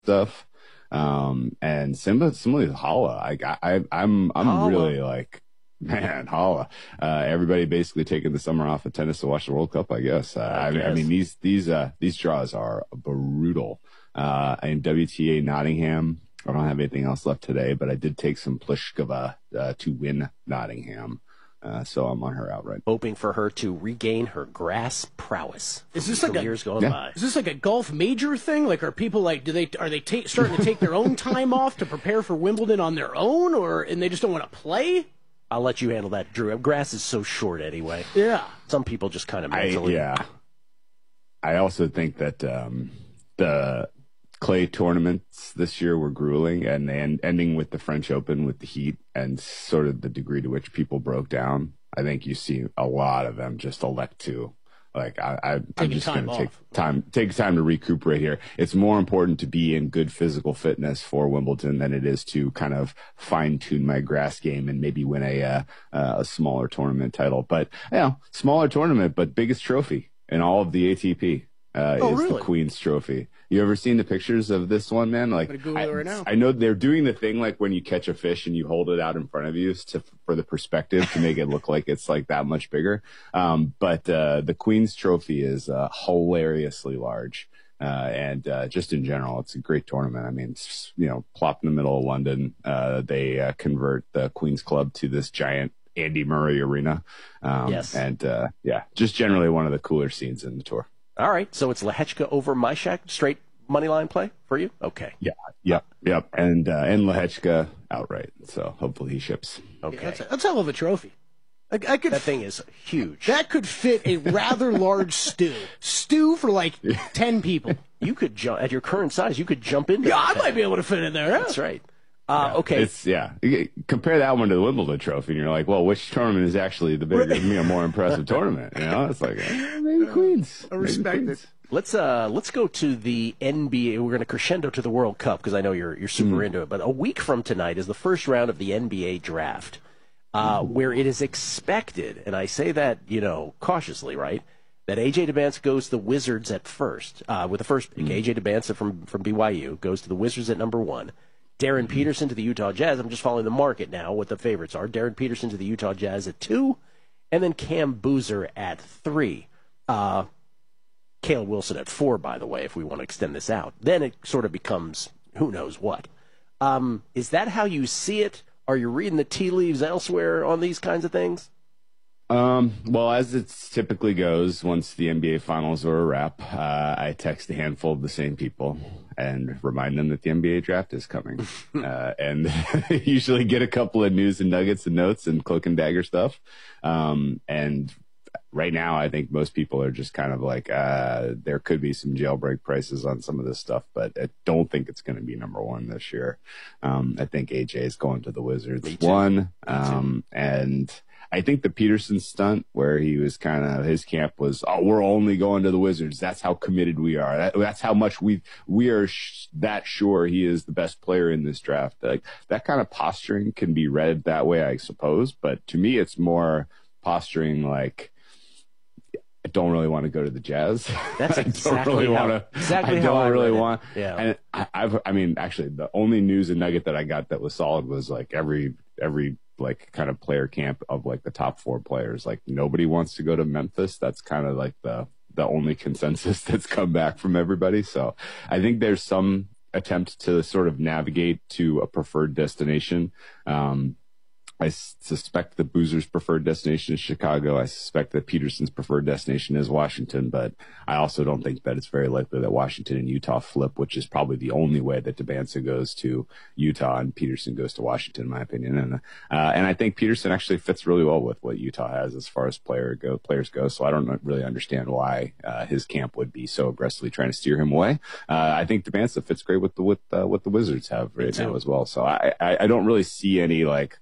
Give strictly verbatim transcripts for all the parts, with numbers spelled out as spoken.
stuff. Um, and Simba, similarly, Hala. I, I, I'm, I'm Hala. really like, man, Hala. Uh, everybody basically taking the summer off of tennis to watch the World Cup, I guess. Uh, I I, mean, I guess. mean, these, these, uh, these draws are brutal. Uh, and W T A Nottingham, I don't have anything else left today, but I did take some Pliskova, uh, to win Nottingham. Uh, so I'm on her outright. Hoping for her to regain her grass prowess. Is this from like a- years going Yeah. by? Is this like a golf major thing? Like, are people like, do they are they ta- starting to take their own time off to prepare for Wimbledon on their own, or and they just don't want to play? I'll let you handle that, Drew. Grass is so short anyway. Yeah. Some people just kind of I, mentally. yeah. I also think that, um, the clay tournaments this year were grueling, and and ending with the French Open with the heat and sort of the degree to which people broke down. I think you see a lot of them just elect to, like, I, I, I'm Taking just time going to take off. time, take time to recuperate here. It's more important to be in good physical fitness for Wimbledon than it is to kind of fine tune my grass game and maybe win a, uh, uh, a smaller tournament title. But, you know, smaller tournament, but biggest trophy in all of the A T P. Uh, Oh, is really? the Queen's Trophy. You ever seen the pictures of this one, man? Like, I'm gonna Google I, it right now. I know they're doing the thing like when you catch a fish and you hold it out in front of you to, for the perspective to make it look like it's like that much bigger. Um, but uh, the Queen's Trophy is uh, hilariously large. Uh, and uh, just in general, it's a great tournament. I mean, it's, you know, plop in the middle of London. Uh, they uh, convert the Queen's Club to this giant Andy Murray arena. Um, Yes. And uh, yeah, just generally one of the cooler scenes in the tour. All right, so it's Lehechka over Myshak, straight money line play for you? Okay. Yeah, yep, yep, and uh, and Lehechka outright. So hopefully he ships. Okay. Yeah, that's, a, that's a hell of a trophy. I, I could that thing is huge. that could fit a rather large stew. Stew for like ten people. You could jump at your current size. You could jump into. Yeah, I that might thing. be able to fit in there. Yeah. That's right. Uh, okay. It's yeah. You get- compare that one to the Wimbledon Trophy, and you're like, well, which tournament is actually the bigger, you know, more impressive tournament? You know, it's like eh, maybe Queens. I Maybe respect Queens. it. Let's uh let's go to the N B A. We're going to crescendo to the World Cup because I know you're you're super into it. But a week from tonight is the first round of the N B A draft, uh, where it is expected, and I say that you know cautiously, right, that A J Debance goes to the Wizards at first uh, with the first pick. A J Debance from from B Y U goes to the Wizards at number one. Darren Peterson to the Utah Jazz. I'm just following the market now. What the favorites are: Darren Peterson to the Utah Jazz at two, and then Cam Boozer at three. Uh, Cale Wilson at four, by the way, if we want to extend this out. Then it sort of becomes who knows what. Um, is that how you see it? Are you reading the tea leaves elsewhere on these kinds of things? Um, well, as it typically goes, once the N B A finals are a wrap, uh, I text a handful of the same people and remind them that the N B A draft is coming. uh, and usually get a couple of news and nuggets and notes and cloak and dagger stuff. Um, and right now, I think most people are just kind of like, uh, there could be some jailbreak prices on some of this stuff, but I don't think it's going to be number one this year. Um, I think A J is going to the Wizards. Me too. One, um, and I think the Peterson stunt where he was kind of, his camp was, oh, we're only going to the Wizards. That's how committed we are. That, that's how much we, we are sh- that sure he is the best player in this draft. Like that kind of posturing can be read that way, I suppose. But to me, it's more posturing like, I don't really want to go to the Jazz. That's I don't exactly really how- want to. exactly I how don't I really read it. want. Yeah. And I, I've. I mean, actually, the only news and nugget that I got that was solid was like every every like kind of player camp of like the top four players. Like nobody wants to go to Memphis. That's kind of like the the only consensus that's come back from everybody. So I think there's some attempt to sort of navigate to a preferred destination. Um, I s- suspect that Boozer's preferred destination is Chicago. I suspect that Peterson's preferred destination is Washington, but I also don't think that it's very likely that Washington and Utah flip, which is probably the only way that Debance goes to Utah and Peterson goes to Washington, in my opinion. And, uh, and I think Peterson actually fits really well with what Utah has as far as player go, players go. So I don't really understand why, uh, his camp would be so aggressively trying to steer him away. Uh, I think Debance fits great with the, with, uh, what the Wizards have right now as well. So I, I, I don't really see any like kind of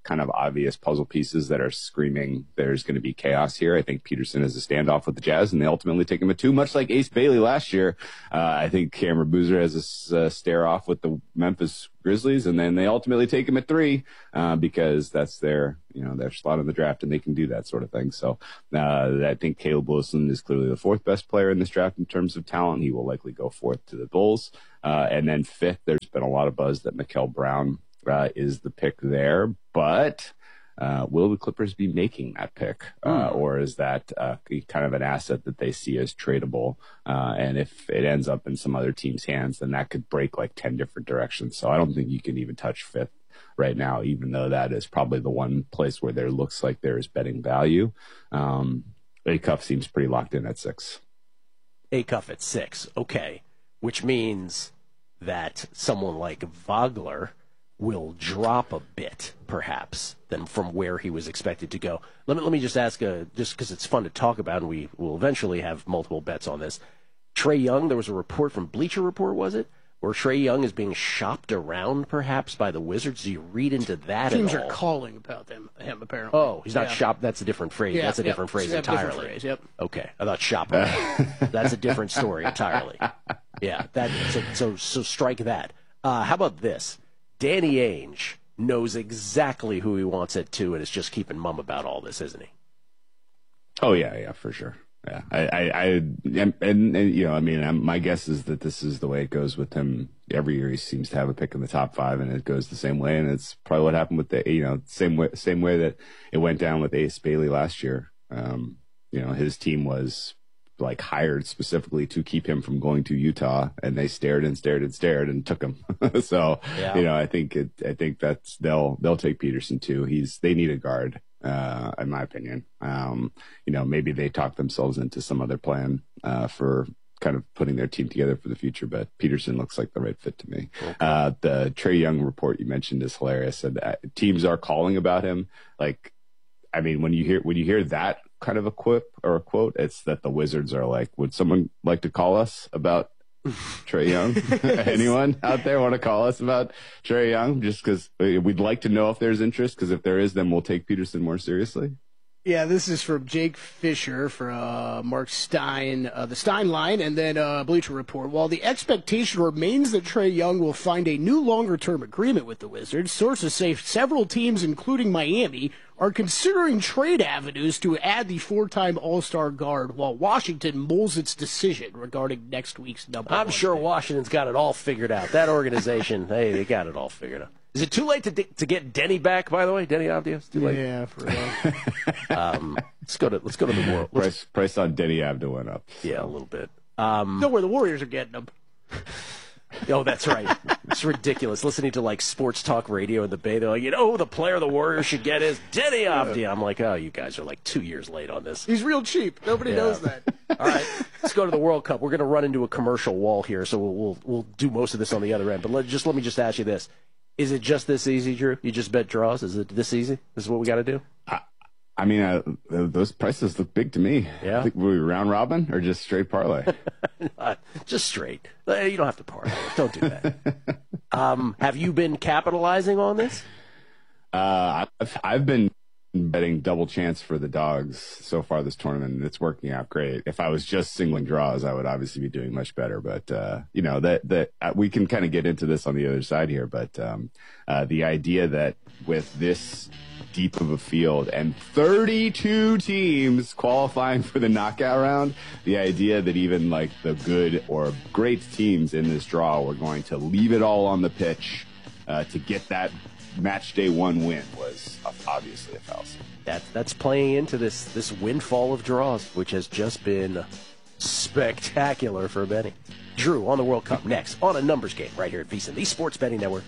obvious puzzle pieces that are screaming there's going to be chaos here. I think Peterson is a standoff with the Jazz, and they ultimately take him at two, much like Ace Bailey last year. Uh, I think Cameron Boozer has a uh, stare off with the Memphis Grizzlies, and then they ultimately take him at three uh, because that's their, you know, their slot in the draft, and they can do that sort of thing. So uh, I think Caleb Wilson is clearly the fourth best player in this draft in terms of talent. He will likely go fourth to the Bulls. Uh, and then fifth, there's been a lot of buzz that Mikal Brown uh, is the pick there, but uh, will the Clippers be making that pick, uh, mm. or is that uh, kind of an asset that they see as tradable? Uh, and if it ends up in some other team's hands, then that could break like ten different directions. So I don't think you can even touch fifth right now, even though that is probably the one place where there looks like there is betting value. Um, Acuff seems pretty locked in at six. Acuff at six, okay, which means that someone like Wagler will drop a bit, perhaps, than from where he was expected to go. Let me let me just ask, uh, just because it's fun to talk about, and we will eventually have multiple bets on this. Trae Young, there was a report from Bleacher Report, was it, where Trae Young is being shopped around, perhaps, by the Wizards. Do you read into that Teams at all? are calling about them, him, apparently. Oh, he's not yeah. shopped. That's a different phrase. Yeah, That's a yeah. different phrase It's a entirely. different phrase, yep. Okay, I thought shop around. That's a different story entirely. Yeah, that. So, so, so strike that. Uh, how about this? Danny Ainge knows exactly who he wants at two, and is just keeping mum about all this, isn't he? Oh yeah, yeah, for sure. Yeah, I, I, I and, and, and you know, I mean, I'm, my guess is that this is the way it goes with him every year. He seems to have a pick in the top five, and it goes the same way. And it's probably what happened with the, you know, same way, same way that it went down with Ace Bailey last year. Um, you know, his team was like hired specifically to keep him from going to Utah, and they stared and stared and stared and took him. So, yeah. you know, I think it, I think that's, they'll, they'll take Peterson too. He's, they need a guard, uh, in my opinion. Um, you know, maybe they talk themselves into some other plan, uh, for kind of putting their team together for the future, but Peterson looks like the right fit to me. Okay. Uh, the Trae Young report you mentioned is hilarious, and uh, teams are calling about him. Like, I mean, when you hear, when you hear that kind of a quip or a quote, it's that the Wizards are like, would someone like to call us about Trae Young? Anyone out there want to call us about Trae Young? Just because we'd like to know if there's interest, because if there is, then we'll take Peterson more seriously. Yeah, this is from Jake Fisher for uh, Mark Stein, uh, the Stein line, and then uh, Bleacher Report. While the expectation remains that Trae Young will find a new longer-term agreement with the Wizards, sources say several teams, including Miami, are considering trade avenues to add the four-time All-Star guard, while Washington mulls its decision regarding next week's number I'm one sure pick. Washington's got it all figured out. That organization, hey, they got it all figured out. Is it too late to to get Denny back? By the way, Denny Avdija. It's too late. Yeah, for real. um, let's go to let's go to the world. Price price on Denny Avdija went up. So. Yeah, a little bit. Um, Know where the Warriors are getting them. Oh, that's right. It's ridiculous. Listening to like sports talk radio in the Bay, they're like, you know who the player the Warriors should get is Denny Avdija. I'm like, oh, you guys are like two years late on this. He's real cheap. Nobody Yeah. knows that. All right, let's go to the World Cup. We're going to run into a commercial wall here, so we'll we'll, we'll do most of this on the other end. But let just let me just ask you this: is it just this easy, Drew? You just bet draws? Is it this easy? This is what we got to do? I, I mean, uh, those prices look big to me. Yeah. I think, were we round robin or just straight parlay? uh, just straight. Uh, You don't have to parlay. Don't do that. um, have you been capitalizing on this? Uh, I've, I've been betting double chance for the dogs so far this tournament, and it's working out great. If I was just singling draws, I would obviously be doing much better. But uh, you know that that uh, we can kind of get into this on the other side here. But um, uh, the idea that with this deep of a field and thirty-two teams qualifying for the knockout round, the idea that even like the good or great teams in this draw were going to leave it all on the pitch uh, to get that match day one win was obviously a fallacy. That that's playing into this this windfall of draws, which has just been spectacular for Benny. Drew on the World Cup next on a numbers game right here at VSiN, the Sports Betting Network.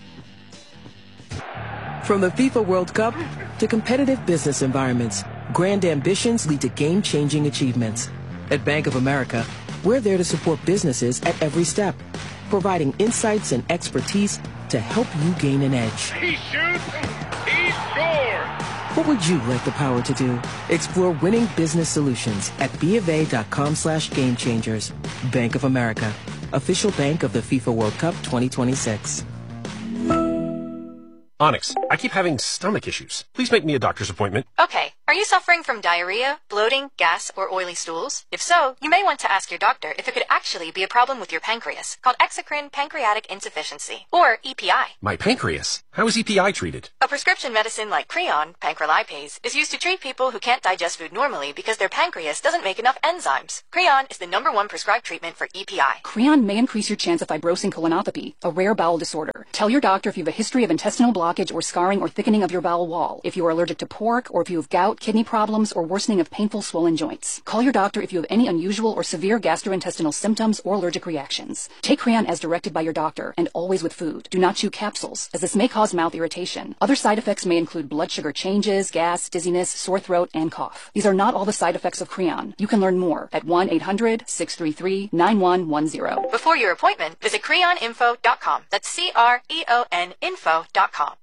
From the FIFA World Cup to competitive business environments, grand ambitions lead to game-changing achievements. At Bank of America, we're there to support businesses at every step, providing insights and expertise to help you gain an edge. He shoots, he scores! What would you like the power to do? Explore winning business solutions at BofA.com slash game changers. Bank of America, official bank of the FIFA World Cup twenty twenty-six. Onyx, I keep having stomach issues. Please make me a doctor's appointment. Okay. Are you suffering from diarrhea, bloating, gas, or oily stools? If so, you may want to ask your doctor if it could actually be a problem with your pancreas, called exocrine pancreatic insufficiency, or E P I. My pancreas? How is E P I treated? A prescription medicine like Creon, pancrelipase, is used to treat people who can't digest food normally because their pancreas doesn't make enough enzymes. Creon is the number one prescribed treatment for E P I. Creon may increase your chance of fibrosing colonopathy, a rare bowel disorder. Tell your doctor if you have a history of intestinal blockage or scarring or thickening of your bowel wall, if you are allergic to pork, or if you have gout, kidney problems, or worsening of painful swollen joints. Call your doctor if you have any unusual or severe gastrointestinal symptoms or allergic reactions. Take Creon as directed by your doctor, and always with food. Do not chew capsules, as this may cause mouth irritation. Other side effects may include blood sugar changes, gas, dizziness, sore throat, and cough. These are not all the side effects of Creon. You can learn more at one eight hundred, six three three, nine one one zero. Before your appointment, visit creon info dot com. That's C R E O N info dot com.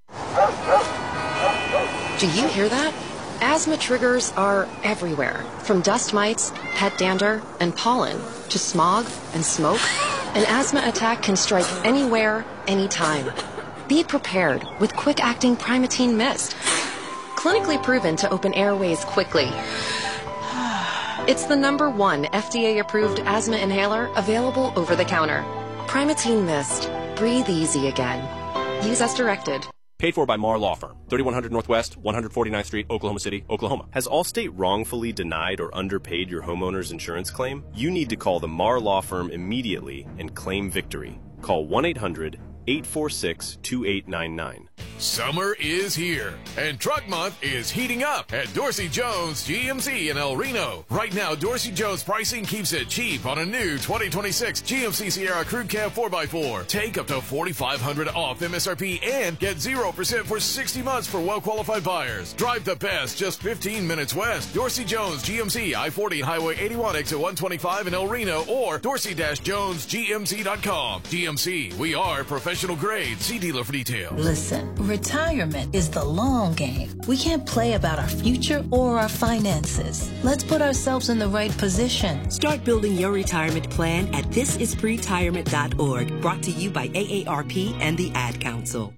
Do you hear that? Asthma triggers are everywhere, from dust mites, pet dander, and pollen, to smog and smoke. An asthma attack can strike anywhere, anytime. Be prepared with quick-acting Primatene Mist. Clinically proven to open airways quickly. It's the number one F D A-approved asthma inhaler available over the counter. Primatene Mist. Breathe easy again. Use as directed. Paid for by Marr Law Firm, thirty-one hundred Northwest, one forty-ninth Street, Oklahoma City, Oklahoma. Has Allstate wrongfully denied or underpaid your homeowner's insurance claim? You need to call the Marr Law Firm immediately and claim victory. Call one eight hundred, eight four six, two eight nine nine. Summer is here, and Truck Month is heating up at Dorsey Jones G M C in El Reno. Right now, Dorsey Jones pricing keeps it cheap on a new twenty twenty-six G M C Sierra Crew Cab four by four. Take up to forty-five hundred dollars off M S R P and get zero percent for sixty months for well-qualified buyers. Drive the best just fifteen minutes west. Dorsey Jones G M C, I forty, Highway eighty-one, exit one twenty-five in El Reno, or dorsey dash jones g m c dot com. G M C, we are professional grade. See dealer for details. Listen, retirement is the long game. We can't play about our future or our finances. Let's put ourselves in the right position. Start building your retirement plan at this is pretirement dot org. Brought to you by A A R P and the Ad Council.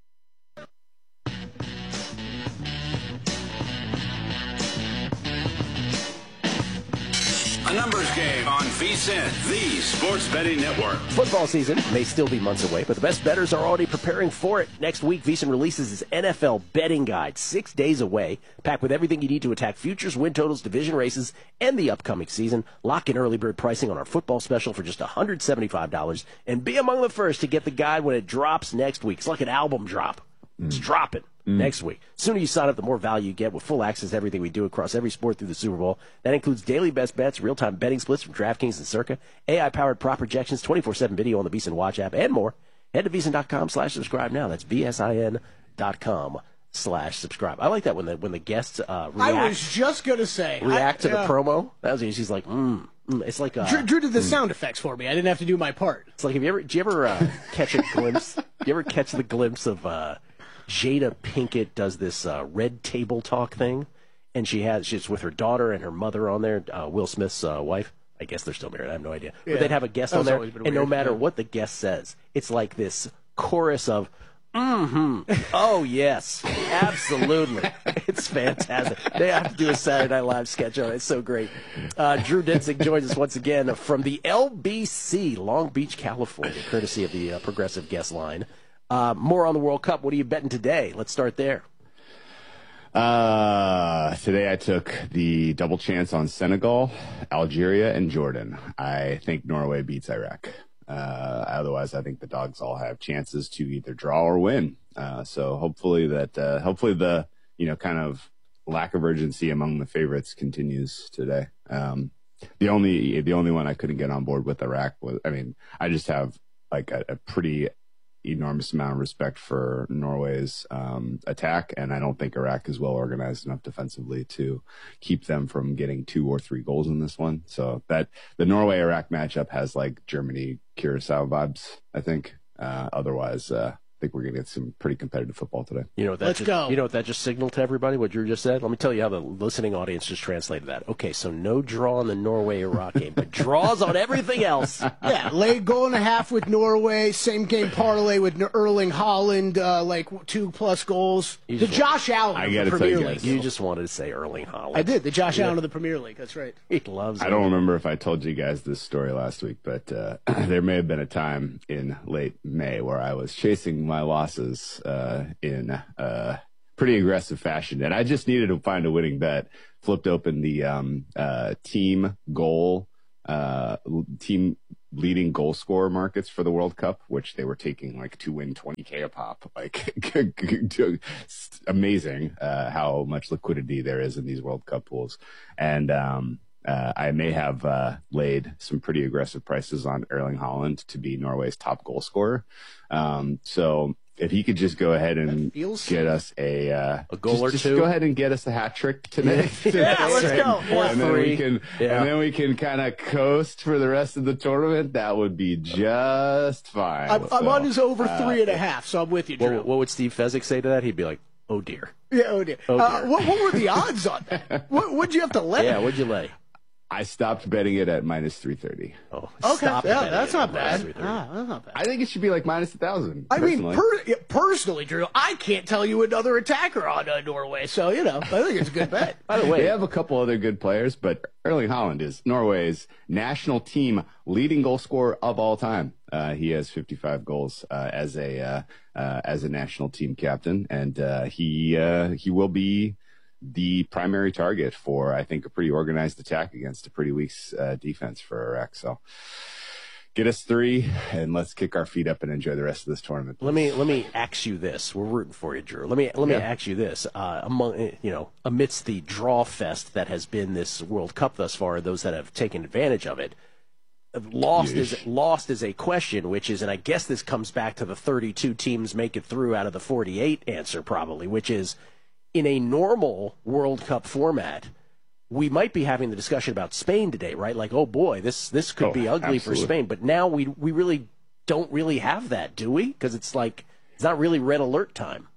A numbers game on V S I N, the sports betting network. Football season may still be months away, but the best bettors are already preparing for it. Next week, V S I N releases its N F L betting guide, six days away, packed with everything you need to attack futures, win totals, division races, and the upcoming season. Lock in early bird pricing on our football special for just one hundred seventy-five dollars, and be among the first to get the guide when it drops next week. It's like an album drop. Mm. It's dropping. Mm. Next week. The sooner you sign up, the more value you get with full access to everything we do across every sport through the Super Bowl. That includes daily best bets, real-time betting splits from DraftKings and Circa, A I-powered prop projections, twenty-four seven video on the V S I N Watch app, and more. Head to V S I N dot com slash subscribe now. That's V S I N dot com slash subscribe. I like that when the when the guests uh, react. I was just going to say. React I, to uh, the promo. That was she's like, mm. mm. It's like uh, Drew, Drew did the mm. sound effects for me. I didn't have to do my part. It's like, have you ever, do you ever uh, catch a glimpse? You ever catch the glimpse of uh, Jada Pinkett does this uh, Red Table Talk thing, and she has she's with her daughter and her mother on there, uh, Will Smith's uh, wife. I guess they're still married. I have no idea. Yeah. But they'd have a guest on there, and weird. no matter yeah. what the guest says, it's like this chorus of, mm-hmm, oh, yes, absolutely. It's fantastic. They have to do a Saturday Night Live sketch on it. It's so great. Uh, Drew Dinsick joins us once again from the L B C, Long Beach, California, courtesy of the uh, Progressive Guest Line. Uh, more on the World Cup. What are you betting today? Let's start there. Uh, today I took the double chance on Senegal, Algeria, and Jordan. I think Norway beats Iraq. Uh, otherwise, I think the dogs all have chances to either draw or win. Uh, so hopefully that, uh, hopefully the, you know, kind of lack of urgency among the favorites continues today. Um, the only, the only one I couldn't get on board with Iraq was, I mean, I just have like a, a pretty enormous amount of respect for Norway's um, attack, and I don't think Iraq is well organized enough defensively to keep them from getting two or three goals in this one. So that the Norway-Iraq matchup has like Germany-Curacao vibes, I think. Uh, otherwise, uh, I think we're going to get some pretty competitive football today. You know what that Let's just, go. You know what that just signaled to everybody, what Drew just said? Let me tell you how the listening audience just translated that. Okay, so no draw in the Norway-Iraq game, but draws on everything else. Yeah, lay goal and a half with Norway, same game parlay with Erling Haaland, uh, like two-plus goals. You The just Josh Allen I of gotta the tell you Premier guys, League. You just wanted to say Erling Haaland. I did, the Josh Yeah. Allen of the Premier League, that's right. He loves I it. don't remember if I told you guys this story last week, but uh, there may have been a time in late May where I was chasing my losses uh, in uh, pretty aggressive fashion, and I just needed to find a winning bet. Flipped open the um, uh, team goal, uh, team leading goal scorer markets for the World Cup, which they were taking like to win twenty K a pop. Like amazing uh, how much liquidity there is in these World Cup pools. And um, uh, I may have uh, laid some pretty aggressive prices on Erling Haaland to be Norway's top goal scorer. Um, so if he could just go ahead and get us a, uh, a goal just, or just two, go ahead and get us a hat trick today. Yeah, let's go. And, and then we can, Yeah. and then we can kind of coast for the rest of the tournament. That would be just fine. I'm, I'm So, on his over uh, three and a half, so I'm with you, Drew. What, what would Steve Fezzik say to that? He'd be like, oh, dear. Yeah, oh dear. Oh, Uh, dear. what, what were the odds on that? What would you have to let? Yeah, it? what'd you lay? I stopped betting it at minus three thirty. Oh, Okay, stop yeah, betting that's it not at bad. minus three thirty. Ah, that's not bad. I think it should be like minus a thousand. I mean, per, yeah, personally, Drew, I can't tell you another attacker on uh, Norway, so, you know, I think it's a good bet. By the way, they have a couple other good players, but Erling Haaland is Norway's national team leading goal scorer of all time. Uh, he has fifty-five goals uh, as a uh, uh, as a national team captain, and uh, he uh, he will be the primary target for, I think, a pretty organized attack against a pretty weak uh, defense for Iraq. So get us three, and let's kick our feet up and enjoy the rest of this tournament. Let me let me ask you this. We're rooting for you, Drew. Let me let me Yeah. ask you this. Uh, among you know, amidst the draw fest that has been this World Cup thus far, those that have taken advantage of it, lost Yeesh. is lost is a question, which is, and I guess this comes back to the thirty-two teams make it through out of the forty-eight answer, probably, which is in a normal World Cup format. We might be having the discussion about Spain today, right? Like, oh boy, this this could Oh, be ugly absolutely. for Spain. But now we we really don't really have that, do we? Because it's like it's not really red alert time.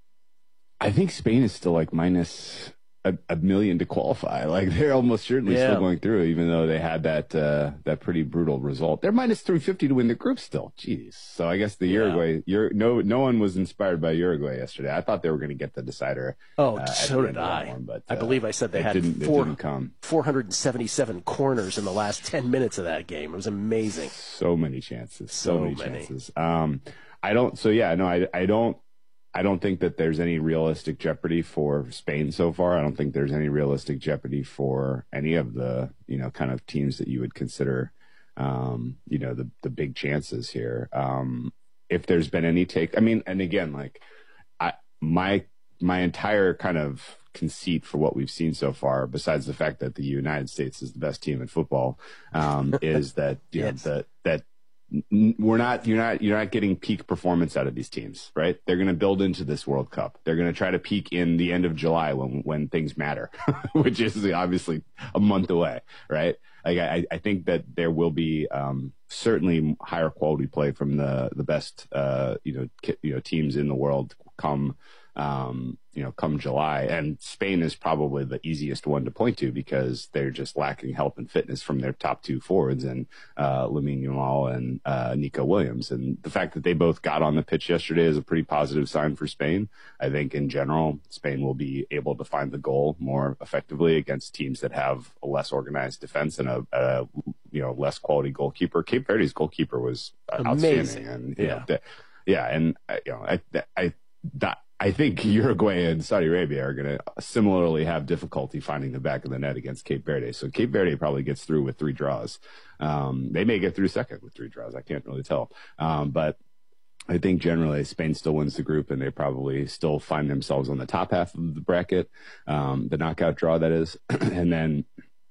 I think Spain is still like minus a, a million to qualify. Like they're almost certainly Yeah. still going through, even though they had that uh, that pretty brutal result. They're minus three fifty to win the group still. Jeez. So I guess the Yeah. Uruguay, Ur- no no one was inspired by Uruguay yesterday. I thought they were going to get the decider. Oh, uh, at so the did end of that I. one, but, I uh, believe I said they it had didn't, four, it didn't come. four hundred seventy-seven corners in the last ten minutes of that game. It was amazing. So many chances. So, So many, many. chances. Um, I don't. So yeah, no, I I don't. I don't think that there's any realistic jeopardy for Spain so far. I don't think there's any realistic jeopardy for any of the, you know, kind of teams that you would consider, um, you know, the, the big chances here. Um, if there's been any take, I mean, and again, like I, my, my entire kind of conceit for what we've seen so far, besides the fact that the United States is the best team in football, um, is that, you Yes. know, that, that, N- we're not you're not you're not getting peak performance out of these teams, right? They're going to build into this World Cup. They're going to try to peak in the end of July when when things matter, which is obviously a month away, right? Like I, I think that there will be um, certainly higher quality play from the the best uh, you know ki- you know teams in the world come um, you know come July, and Spain is probably the easiest one to point to because they're just lacking health and fitness from their top two forwards and uh, Lamine Yamal and uh, Nico Williams, and the fact that they both got on the pitch yesterday is a pretty positive sign for Spain. I think in general, Spain will be able to find the goal more effectively against teams that have a less organized defense and a, a you know less quality goalkeeper. Cape Verde's goalkeeper was uh, Amazing. outstanding, and you Yeah. know, the, yeah, and uh, you know, I, I that. I think Uruguay and Saudi Arabia are going to similarly have difficulty finding the back of the net against Cape Verde. So Cape Verde probably gets through with three draws. Um, they may get through second with three draws. I can't really tell. Um, but I think generally Spain still wins the group, and they probably still find themselves on the top half of the bracket, um, the knockout draw, that is. And then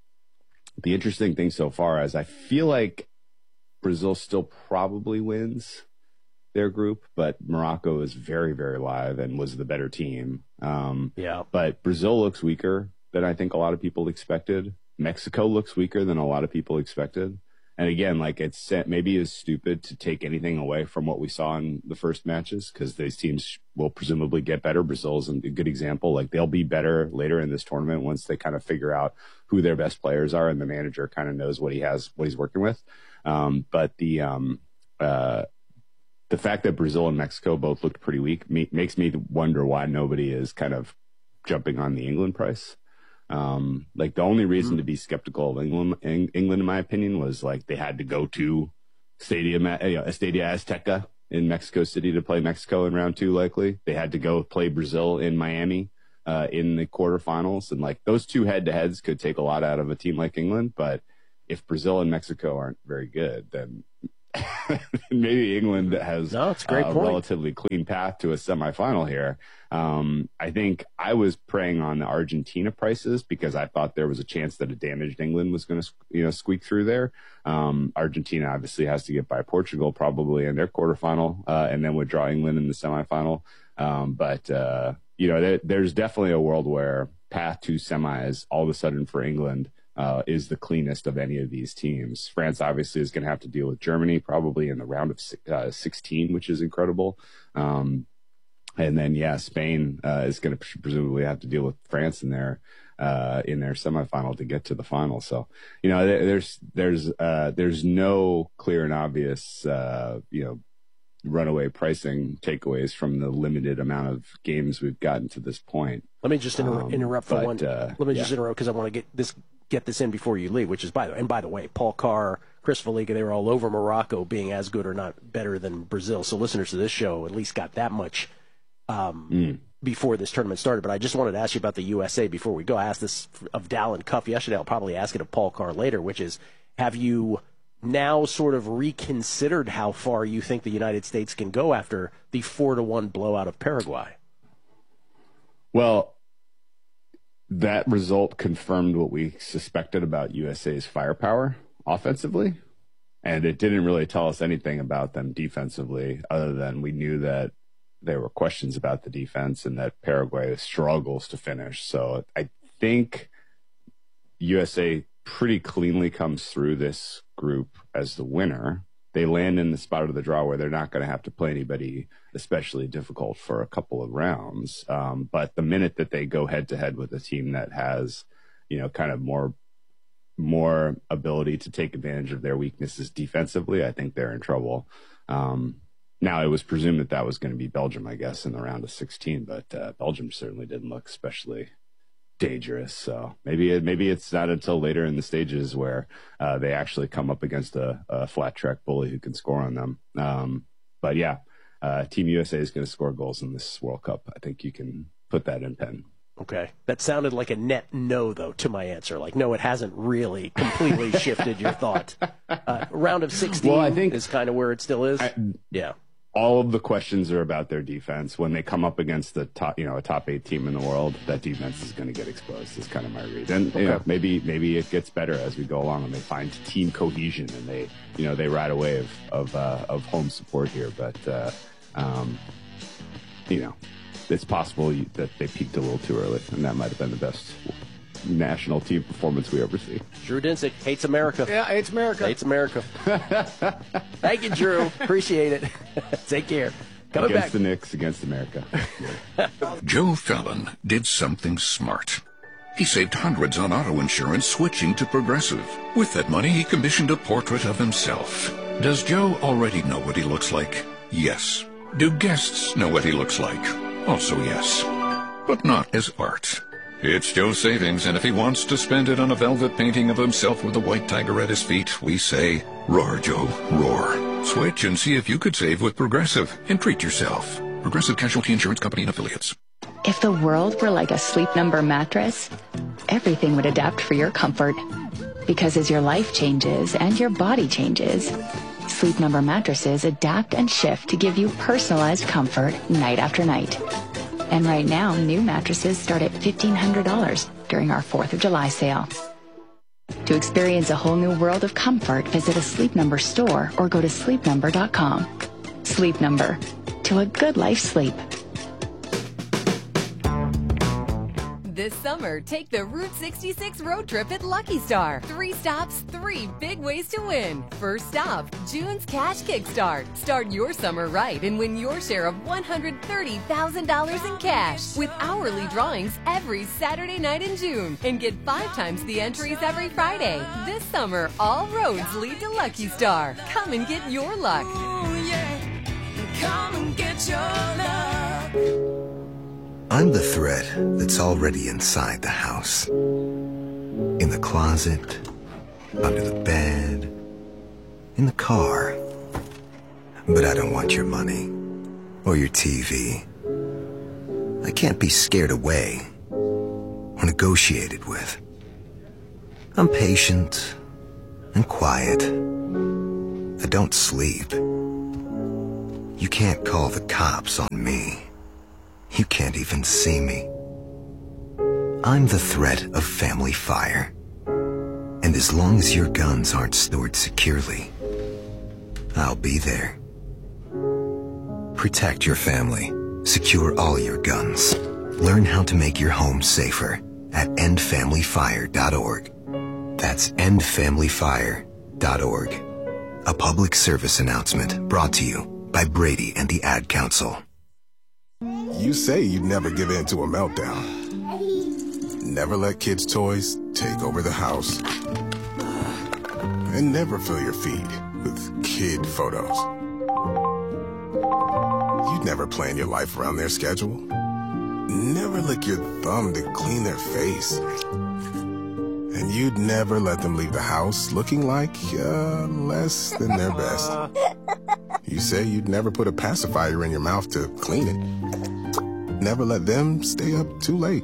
the interesting thing so far is I feel like Brazil still probably wins their group, but Morocco is very, very live and was the better team. Um, Yeah. but Brazil looks weaker than I think a lot of people expected. Mexico looks weaker than a lot of people expected. and again, like it's maybe it's stupid to take anything away from what we saw in the first matches because these teams will presumably get better. Brazil's a good example. Like they'll be better later in this tournament once they kind of figure out who their best players are and the manager kind of knows what he has, what he's working with. Um, but the um, uh, the fact that Brazil and Mexico both looked pretty weak me- makes me wonder why nobody is kind of jumping on the England price. Um, like the only reason mm-hmm. to be skeptical of England, Eng- England, in my opinion, was like they had to go to Stadium, you know, Estadio Azteca in Mexico City to play Mexico in round two. Likely they had to go play Brazil in Miami uh, in the quarterfinals, and like those two head-to-heads could take a lot out of a team like England. But if Brazil and Mexico aren't very good, then maybe England has no, it's a, great a point. relatively clean path to a semifinal here. Um, I think I was preying on the Argentina prices because I thought there was a chance that a damaged England was going to, you know, squeak through there. Um, Argentina obviously has to get by Portugal probably in their quarterfinal, uh, and then would draw England in the semifinal. Um, but, uh, you know, there, there's definitely a world where path to semis all of a sudden for England Uh, is the cleanest of any of these teams. France obviously is going to have to deal with Germany probably in the round of uh, sixteen, which is incredible. Um, and then, yeah, Spain uh, is going to presumably have to deal with France in their uh, in their semifinal to get to the final. So, you know, there's there's uh, there's no clear and obvious, uh, you know, runaway pricing takeaways from the limited amount of games we've gotten to this point. Let me just inter- um, interrupt for but, one. Uh, Let me yeah. just interrupt because I want to get this get this in before you leave. Which is by the and by the way, Paul Carr, Chris Feliga, they were all over Morocco being as good or not better than Brazil. So listeners to this show at least got that much um, mm. before this tournament started. But I just wanted to ask you about the U S A before we go. I asked this of Dallin Cuff yesterday. I'll probably ask it of Paul Carr later. Which is, have you now sort of reconsidered how far you think the United States can go after the four to one blowout of Paraguay? Well, that result confirmed what we suspected about U S A's firepower offensively, and it didn't really tell us anything about them defensively other than we knew that there were questions about the defense and that Paraguay struggles to finish. So I think U S A pretty cleanly comes through this group as the winner. They land in the spot of the draw where they're not going to have to play anybody especially difficult for a couple of rounds. Um, but the minute that they go head to head with a team that has, you know, kind of more, more ability to take advantage of their weaknesses defensively, I think they're in trouble. Um, now it was presumed that that was going to be Belgium, I guess, in the round of sixteen, but uh, Belgium certainly didn't look especially dangerous. So maybe it, maybe it's not until later in the stages where uh, they actually come up against a, a flat track bully who can score on them. Um, but yeah, uh, Team U S A is going to score goals in this World Cup. I think you can put that in pen. Okay. That sounded like a net no, though, to my answer. Like, no, it hasn't really completely shifted your thought. Uh, round of sixteen well, I think, is kind of where it still is. I, yeah. All of the questions are about their defense. When they come up against the top, you know, a top eight team in the world, that defense is going to get exposed. Is kind of my read. And okay. you know, maybe maybe it gets better as we go along, and they find team cohesion, and they, you know, they ride a wave of uh, of home support here. But uh, um, you know, it's possible that they peaked a little too early, and that might have been the best national team performance we ever see. Drew Dinsick hates America. Yeah, hates America. Hates America. Thank you, Drew. Appreciate it. Take care. Coming against back. the Knicks, against America. Joe Fallon did something smart. He saved hundreds on auto insurance switching to Progressive. With that money, he commissioned a portrait of himself. Does Joe already know what he looks like? Yes. Do guests know what he looks like? Also yes. But not as art. It's Joe's savings, and if he wants to spend it on a velvet painting of himself with a white tiger at his feet, we say, roar, Joe, roar. Switch and see if you could save with Progressive and treat yourself. Progressive Casualty Insurance Company and Affiliates. If the world were like a Sleep Number mattress, everything would adapt for your comfort. Because as your life changes and your body changes, Sleep Number mattresses adapt and shift to give you personalized comfort night after night. And right now, new mattresses start at fifteen hundred dollars during our fourth of July sale. To experience a whole new world of comfort, visit a Sleep Number store or go to sleep number dot com. Sleep Number. To a good life sleep. This summer, take the Route sixty-six road trip at Lucky Star. Three stops, three big ways to win. First stop, June's Cash Kickstart. Start your summer right and win your share of one hundred thirty thousand dollars in cash with hourly drawings every Saturday night in June. And get five times the entries every Friday. This summer, all roads lead to Lucky Star. Come and get your luck. Ooh, yeah. Come and get your luck. I'm the thread that's already inside the house. In the closet, under the bed, in the car. But I don't want your money or your T V. I can't be scared away or negotiated with. I'm patient and quiet. I don't sleep. You can't call the cops on me. You can't even see me. I'm the threat of family fire. And as long as your guns aren't stored securely, I'll be there. Protect your family. Secure all your guns. Learn how to make your home safer at end family fire dot org. That's end family fire dot org. A public service announcement brought to you by Brady and the Ad Council. You say you'd never give in to a meltdown. Never let kids' toys take over the house. And never fill your feed with kid photos. You'd never plan your life around their schedule. Never lick your thumb to clean their face. And you'd never let them leave the house looking like uh, less than their best. You say you'd never put a pacifier in your mouth to clean it. Never let them stay up too late.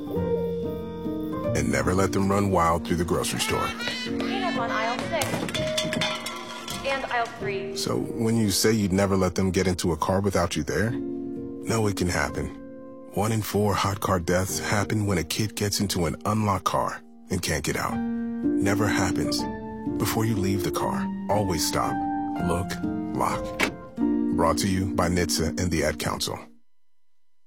And never let them run wild through the grocery store. Clean up on aisle six. And aisle three. So when you say you'd never let them get into a car without you there, no, it can happen. One in four hot car deaths happen when a kid gets into an unlocked car and can't get out. Never happens. Before you leave the car, always stop, look, lock. Brought to you by N H T S A and the Ad Council.